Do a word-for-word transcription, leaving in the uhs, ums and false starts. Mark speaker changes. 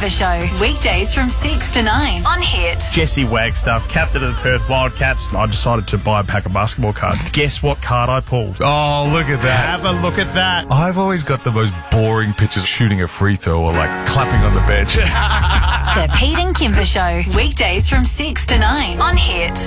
Speaker 1: Kimber Show. Weekdays from six to nine on Hit.
Speaker 2: Jesse Wagstaff, captain of the Perth Wildcats. I decided to buy a pack of basketball cards. Guess what card I pulled?
Speaker 3: Oh, look at that.
Speaker 2: Have a look at that.
Speaker 3: I've always got the most boring pictures shooting a free throw or like clapping on the bench.
Speaker 1: The Pete and Kimber Show. Weekdays from six to nine on Hit.